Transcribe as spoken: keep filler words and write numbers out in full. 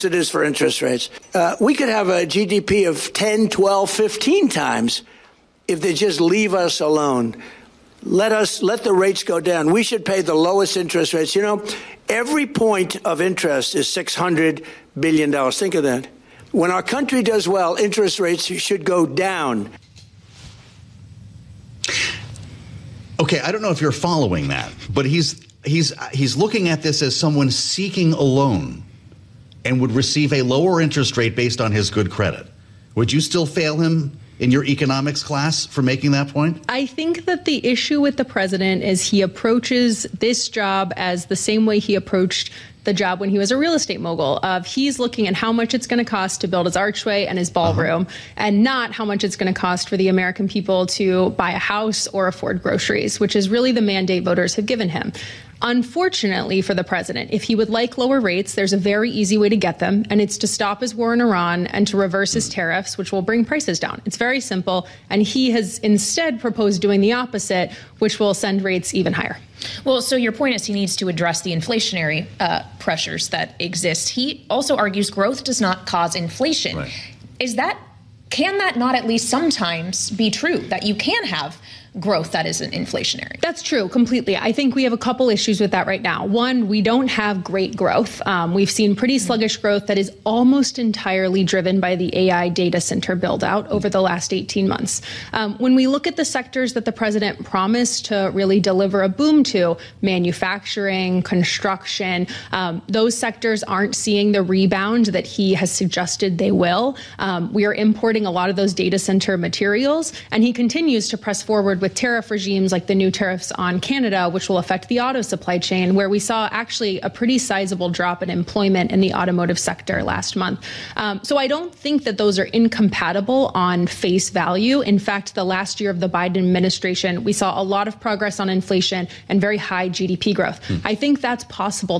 it is for interest rates. Uh, we could have a G D P of ten, twelve, fifteen times if they just leave us alone. Let us let the rates go down. We should pay the lowest interest rates. You know, every point of interest is six hundred billion dollars. Think of that. When our country does well, interest rates should go down. Okay, I don't know if you're following that, but he's he's he's looking at this as someone seeking a loan and would receive a lower interest rate based on his good credit. Would you still fail him in your economics class for making that point? I think that the issue with the president is he approaches this job as the same way he approached the job when he was a real estate mogul. Of he's looking at how much it's going to cost to build his archway and his ballroom, uh-huh. and not how much it's going to cost for the American people to buy a house or afford groceries, which is really the mandate voters have given him. Unfortunately for the president, if he would like lower rates, there's a very easy way to get them, and it's to stop his war in Iran and to reverse his tariffs, which will bring prices down. It's very simple, and he has instead proposed doing the opposite, which will send rates even higher. Well, so your point is he needs to address the inflationary uh, pressures that exist. He also argues growth does not cause inflation. Right. Is that, can that not at least sometimes be true, that you can have growth that isn't inflationary? That's true, completely. I think we have a couple issues with that right now. One, we don't have great growth. Um, we've seen pretty sluggish growth that is almost entirely driven by the A I data center build out over the last eighteen months. Um, when we look at the sectors that the president promised to really deliver a boom to, manufacturing, construction, um, those sectors aren't seeing the rebound that he has suggested they will. Um, we are importing a lot of those data center materials, and he continues to press forward with tariff regimes like the new tariffs on Canada, which will affect the auto supply chain, where we saw actually a pretty sizable drop in employment in the automotive sector last month. Um, so I don't think that those are incompatible on face value. In fact, the last year of the Biden administration, we saw a lot of progress on inflation and very high G D P growth. Hmm. I think that's possible